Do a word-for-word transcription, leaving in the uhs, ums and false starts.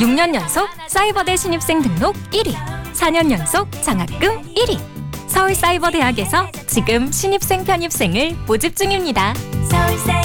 육 년 연속 사이버대 신입생 등록 일 위, 사 년 연속 장학금 일 위. 서울사이버대학에서 지금 신입생 편입생을 모집 중입니다.